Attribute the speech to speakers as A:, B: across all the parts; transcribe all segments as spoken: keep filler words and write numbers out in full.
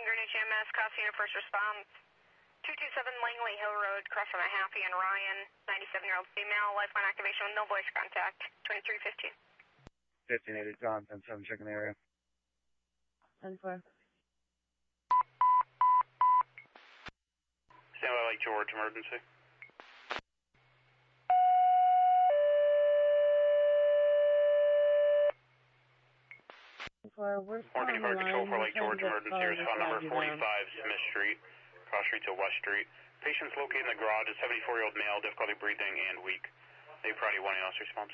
A: Greenwich E M S, cost unit first response. two two seven Langley Hill Road, crossing Mahaffey and Ryan, ninety-seven-year-old female, lifeline activation with no voice contact, twenty-three fifteen.
B: fifteen eighty, John, ten seven, checking the area.
C: ten four.
D: Stand by Lake George, emergency.
C: For we're
D: Morgan Fire Control for Lake George emergency response number forty-five Smith Street, cross street to West Street. Patients located in the garage, a seventy-four-year-old male, difficulty breathing and weak. They priority one A L S response.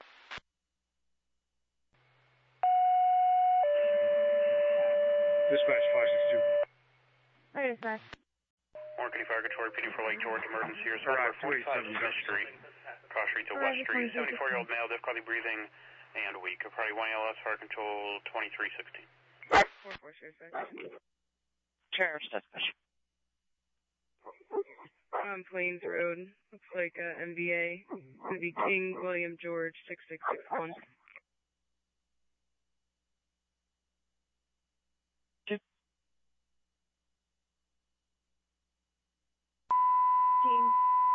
B: Dispatch five six two.
C: Hi, dispatch.
D: Morgan Fire Control repeating for Lake George emergency response number forty-five Smith Street, cross street to West Street. seventy-four-year-old male, difficulty breathing and weak. Priority one A L S, Fire Control twenty-three sixteen.
C: four four dispatch.
E: Sheriff's dispatch.
C: On Plains Road, looks like uh, M V A. It's going to be King William George six six six one. King.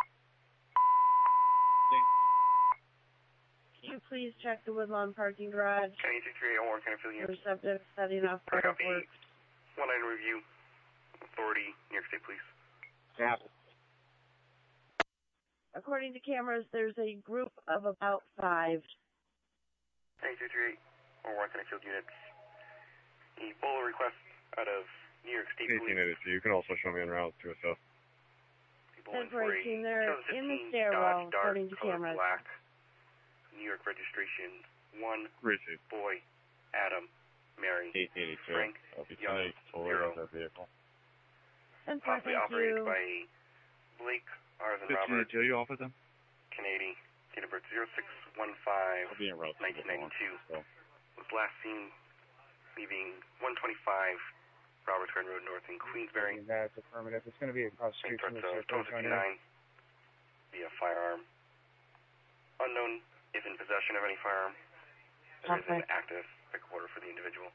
C: Can you please check the Woodlawn parking garage?
D: Kenny two three eight one, can I feel you?
C: Receptive, setting off for
D: Copy.
C: work.
D: One line review. Authority, New York State Police.
B: Yeah.
C: According to cameras, there's a group of about five.
D: Kenny two three eight, or one, can I field units? Ebola request out of New York State Police.
B: eighteen eighty-two, you can also show me en route to a south.
C: ten four eighteen, they're in the stairwell, according to cameras.
D: Black, New York registration, one,
B: Receive.
D: boy, Adam, Mary,
B: eighteen eighty-two.
D: Frank,
B: I'll be
D: Young,
B: tonight, totally
D: zero.
B: out that vehicle.
C: ten four,
D: Possibly
C: thank
D: operated
C: you.
D: by Blake, Arthur
B: fifteen
D: Robert,
B: eighty-two, you offered them?
D: Canadian, date of birth zero six one five,
B: I'll be en route to
D: nineteen
B: the one.
D: ninety-two.
B: So.
D: Was last seen leaving one twenty-five Roberts Garden Road North in Queensbury.
B: That's affirmative. It's going to be across the
D: Same
B: street from
D: threats
B: the
D: of twelve fifty-nine via firearm. Unknown if in possession of any firearm. There is an
C: Okay.
D: active pick order for the individual.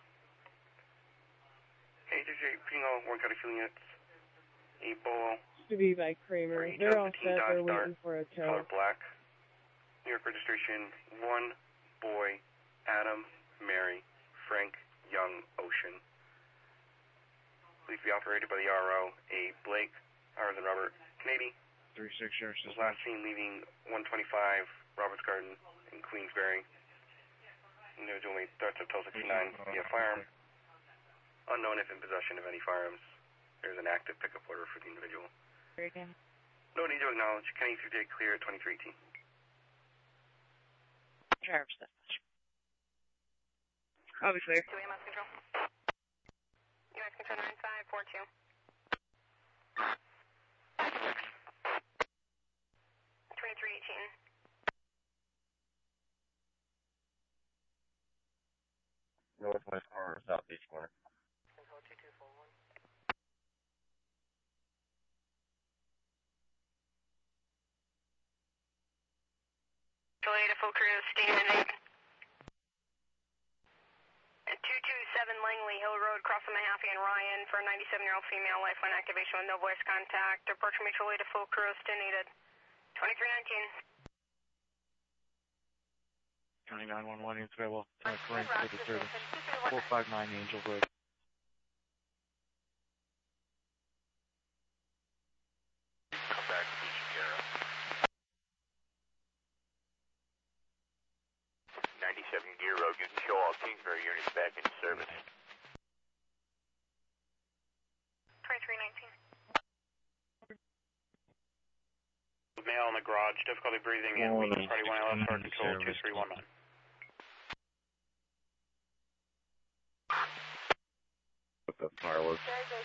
D: Hey, J J, putting all one county field units. Ebola,
C: To be by Kramer.
D: Three,
C: They're all
D: fifteen
C: set. They're
D: Dodge
C: waiting for a
D: color
C: tow.
D: black. New York registration, one, boy, Adam, Mary, Frank, Young, Ocean. Please be operated by the R O, A. Blake, Arthur Robert, Canadian.
B: three six, Sheriff's
D: Was last seen leaving one twenty-five Roberts Garden in Queensbury. Individual made threats of twelve sixty-nine via firearm. Unknown if in possession of any firearms. There's an active pickup order for the individual.
C: Again.
D: No need to acknowledge. Kenny through Jake clear at twenty-three eighteen.
E: Sheriff's dispatch.
C: I'll be clear.
A: two E M S control. U S control nine five four two. twenty-three eighteen.
B: Northwest corner, southeast corner.
A: Control two two four one. Delayed a full crew, steam and eight. two two seven Langley Hill Road, crossing Mahaffey and Ryan for a ninety-seven-year-old female, lifeline activation with no voice contact. Approach mutual aid to full crew, still needed. twenty-three nineteen.
F: County nine one one, units available. Ten Frank for the service. four five nine Angel Road.
D: Come back to Beach Sierra. ninety-seven Gear Road, you can show all Kingsbury units back into service.
A: twenty-three nineteen.
D: Male in the garage, difficulty breathing and weak. Party one L S, Fire Control two three one nine.
B: With the fireworks.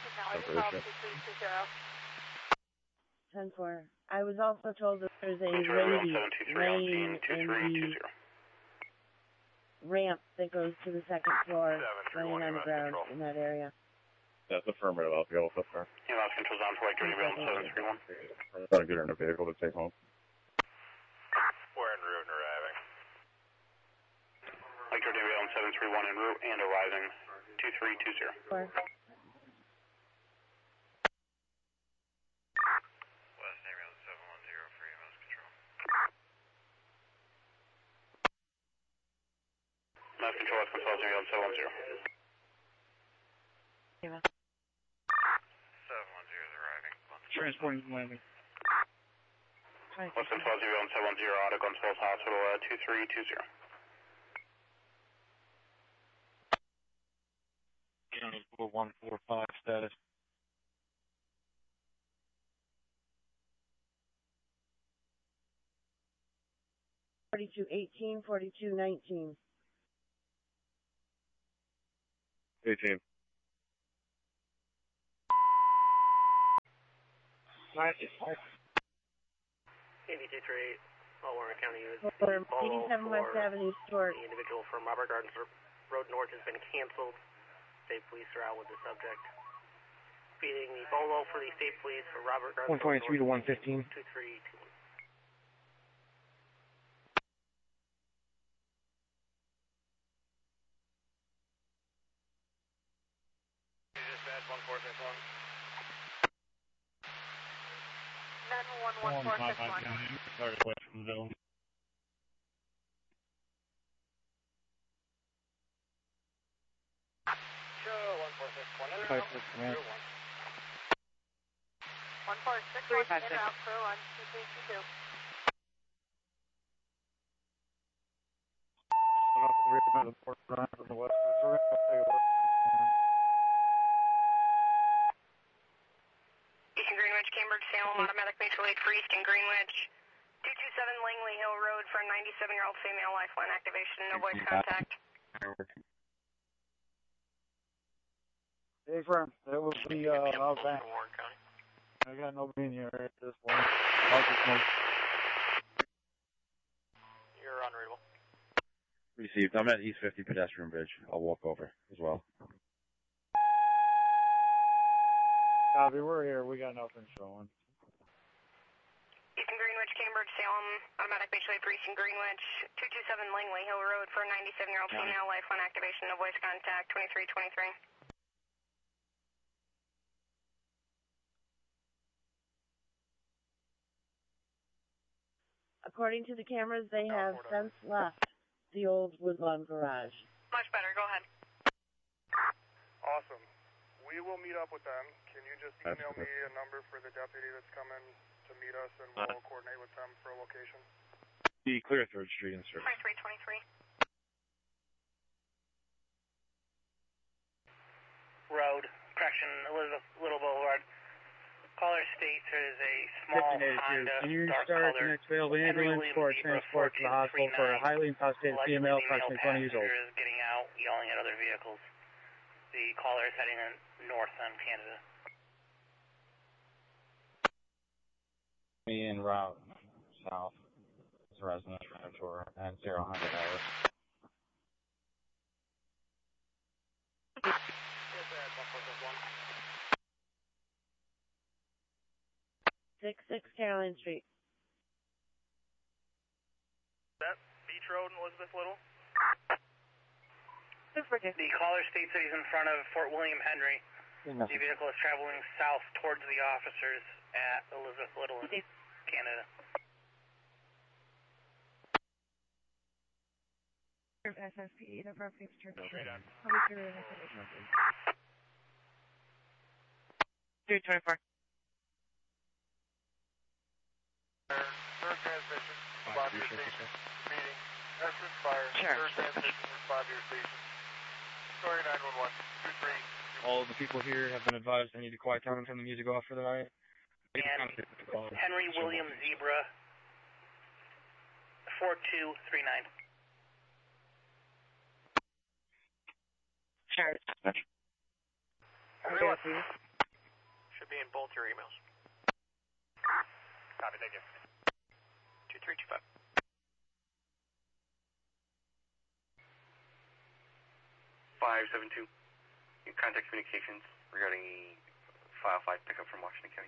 C: ten four. I was also told that there's a
D: Control
C: lady
D: seven two three
C: laying
D: two
C: in
D: three two
C: the
D: zero.
C: ramp that goes to the second floor,
D: seven three
C: laying
D: one,
C: on the
D: U S
C: ground
D: control.
C: in that area.
B: That's affirmative. I'll be able to flip her.
D: U S controls on for Lake George Available seven three one.
B: I'm trying to get her in a vehicle to take home.
D: We're en route and arriving. Lake George Available seven three one en route and arriving two three two zero.
C: Four.
D: Positive on seven one zero.
E: Eva.
D: seven one zero is arriving.
F: Transporting landing.
D: Less than Positive on seven one zero, Auto Guns Falls Hospital, uh, two three two zero.
F: County four one four five status.
G: Forty-two eighteen, forty-two nineteen.
B: eighteen.
H: A V two three eight, all Warren County units.
G: eighty-seven West Avenue Store.
H: The individual from Robert Gardens Road North has been canceled. State police are out with the subject. Feeding the Bolo for the state police for Robert Gardens
F: one twenty-three to one fifteen.
H: two three two one.
D: Dispatch one four six one.
A: nine one one four six one.
F: Sorry, away from the zone.
H: Show one four six one.
F: Five six command.
A: one four six one, in route crew on two three two two.
F: From the west. We're going to take a look.
A: Eastern Greenwich, Cambridge, Salem, automatic mutual aid for Eastern Greenwich. two two seven Langley Hill Road for a ninety-seven-year-old female, lifeline activation, no voice contact.
F: Hey, friend, that was the, uh, out back. I got nobody in here at this point. I'll just smoke.
H: You're unreadable.
B: Received. I'm at East fifty pedestrian bridge. I'll walk over as well.
F: Copy, we're here. We got nothing showing.
A: Eastern Greenwich, Cambridge, Salem, automatic mutual aid for Eastern Greenwich. two two seven Langley Hill Road for a ninety-seven-year-old female, lifeline activation, no voice contact, twenty-three twenty-three.
G: According to the cameras, they have since left the old Woodlawn garage.
A: Much better, go ahead.
I: Awesome. We will meet up with them. Can you just email me a number for the deputy that's coming to meet us, and we'll uh, coordinate with them for a location?
B: The clear third street in service.
A: twenty-three twenty-three.
H: Road, correction, Elizabeth Little Boulevard. Caller states there is a small Honda
F: Can you
H: dark
F: start
H: color
F: the next available ambulance for transport to the hospital for a highly intoxicated female, approximately twenty years old?
H: Is getting out, yelling at other vehicles. The caller is heading north on Canada.
F: Me en route south. It's a resident tour and zero hundred hours.
G: six six Caroline Street.
I: That Beach Road and Elizabeth Little?
H: The caller states that he's in front of Fort William Henry. The vehicle is traveling south towards the officers at Elizabeth Little in Canada.
G: S S P, the perfect church.
E: three twenty-four.
I: Third transmission, respond to your station. Meeting. Essence Fire.
E: Sure.
I: Third transmission, respond to your station. Story nine one one, two three.
F: All of the people here have been advised they need to quiet down and turn the music off for the night.
H: And Henry William Zebra, four two three nine.
E: Sure.
H: Should be in both your emails. Copy, thank you. two three two five.
D: five seven two. You contact communications regarding the file five pickup from Washington County.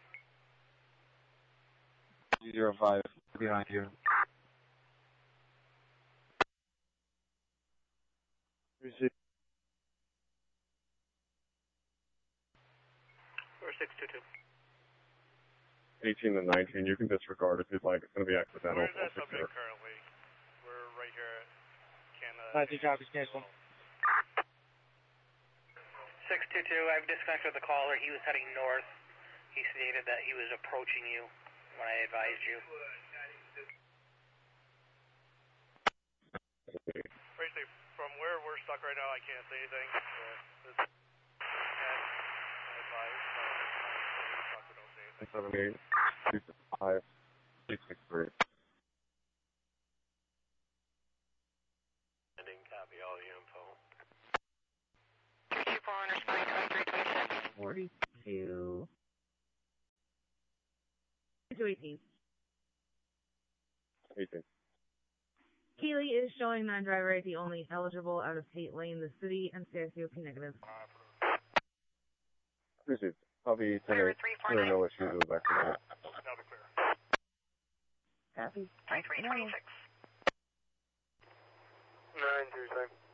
F: zero five behind you. Receive.
H: Or six two two.
B: eighteen and nineteen, you can disregard if you'd like. It's going to be accidental.
I: Where's that subject currently? We're right here at Canada.
F: nineteen copies, cancel.
H: two two, I've disconnected with the caller. He was heading north. He stated that he was approaching you when I advised you.
I: Basically, from where we're stuck right now, I can't say anything. Uh,
B: seven eight two six five six six three.
D: Ending, copy all the info.
A: two two four, responding twenty-three twenty-six.
G: forty-two. To eighteen.
B: eighteen.
G: Keeley is showing non-driver I D only, eligible out of state lane, the city, and C I C O P negative.
B: Received. Copy ten eight. There are no issues with back to that.
I: Now they're clear.
G: Copy.
A: twenty-three twenty-six.
I: nine two six.